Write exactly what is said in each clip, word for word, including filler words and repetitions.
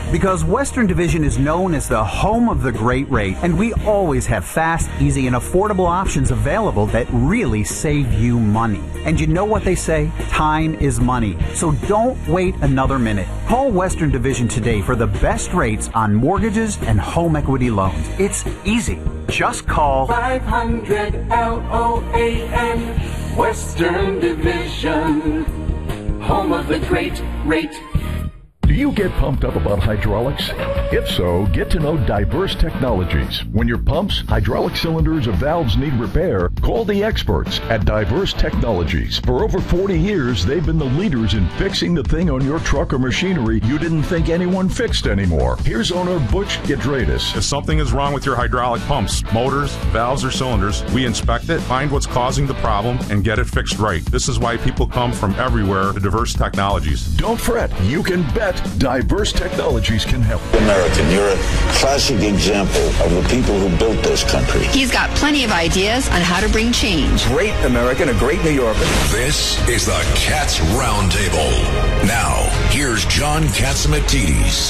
Because Western Division is known as the home of the great rate, and we always have fast, easy, and affordable options available that really save you money. And you know what they say? Time is money. So don't wait another minute. Call Western Division today for the best rates on mortgages and home equity loans. It's easy. Just call five hundred L O A N, Western Division, home of the great rate. Do you get pumped up about hydraulics? If so, get to know Diverse Technologies. When your pumps, hydraulic cylinders, or valves need repair, call the experts at Diverse Technologies. For over forty years, they've been the leaders in fixing the thing on your truck or machinery you didn't think anyone fixed anymore. Here's owner Butch Gidradis. If something is wrong with your hydraulic pumps, motors, valves, or cylinders, we inspect it, find what's causing the problem, and get it fixed right. This is why people come from everywhere to Diverse Technologies. Don't fret. You can bet Diverse Technologies can help. American, you're a classic example of the people who built this country. He's got plenty of ideas on how to bring change. Great American, a great New Yorker. This is the Cats Roundtable. Now, here's John Catsimatidis.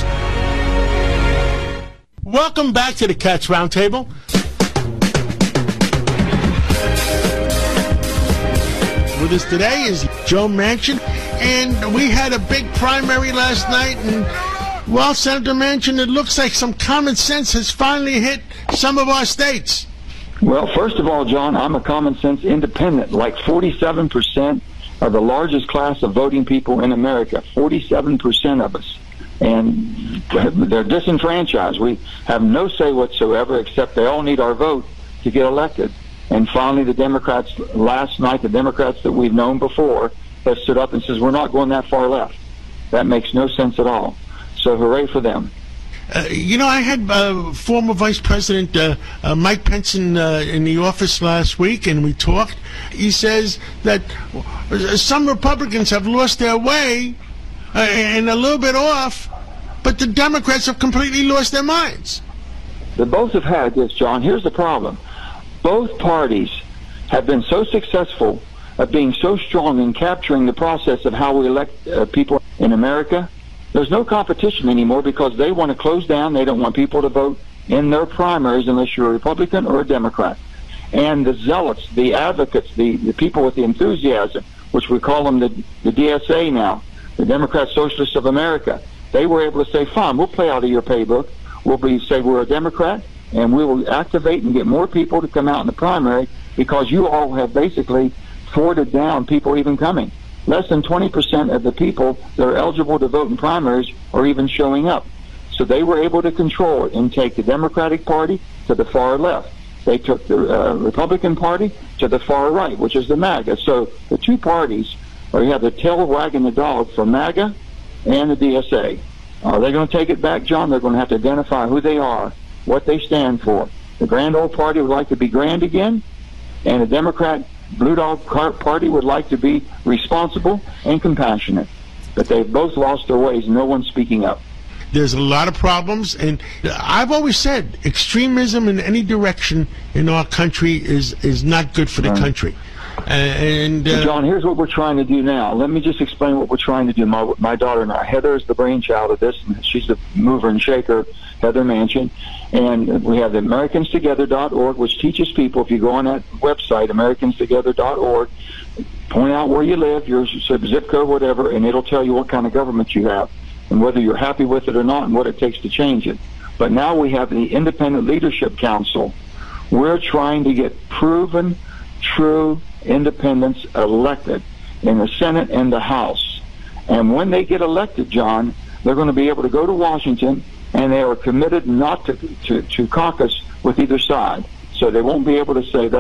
Welcome back to the Cats Roundtable. With us today is Joe Manchin, and we had a big primary last night, and, well, Senator Manchin, it looks like some common sense has finally hit some of our states. Well, first of all, John, I'm a common sense independent, like forty-seven percent of the largest class of voting people in America, forty-seven percent of us. And they're disenfranchised. We have no say whatsoever, except they all need our vote to get elected. And finally, the Democrats, last night, the Democrats that we've known before, have stood up and says, we're not going that far left. That makes no sense at all. So hooray for them. Uh, you know, I had uh, former Vice President uh, uh, Mike Pence in, uh, in the office last week, and we talked. He says that some Republicans have lost their way uh, and a little bit off, but the Democrats have completely lost their minds. They both have had this, John. Here's the problem. Both parties have been so successful at being so strong in capturing the process of how we elect uh, people in America. There's no competition anymore because they want to close down. They don't want people to vote in their primaries unless you're a Republican or a Democrat. And the zealots, the advocates, the, the people with the enthusiasm, which we call them the, the D S A now, the Democrat Socialists of America, they were able to say, fine, we'll play out of your playbook. We'll be say we're a Democrat, and we will activate and get more people to come out in the primary because you all have basically thwarted down people even coming. Less than twenty percent of the people that are eligible to vote in primaries are even showing up. So they were able to control it and take the Democratic Party to the far left. They took the uh, Republican Party to the far right, which is the MAGA. So the two parties, or you have the tail wagging the dog for MAGA and the D S A. Are they going to take it back, John? They're going to have to identify who they are, what they stand for. The Grand Old Party would like to be grand again, and the Democrat Blue Dog Party would like to be responsible and compassionate. But they've both lost their ways, and no one's speaking up. There's a lot of problems, and I've always said extremism in any direction in our country is, is not good for the right. country. Uh, and uh, John, here's what we're trying to do now. Let me just explain what we're trying to do. My, my daughter and I, Heather is the brainchild of this, and she's the mover and shaker, Heather Manchin. And we have the Americans Together dot org, which teaches people, if you go on that website, Americans Together dot org, point out where you live, your zip code, whatever, and it'll tell you what kind of government you have and whether you're happy with it or not and what it takes to change it. But now we have the Independent Leadership Council. We're trying to get proven, true independents elected in the Senate and the House. And when they get elected, John, they're going to be able to go to Washington, and they are committed not to, to, to caucus with either side. So they won't be able to say that.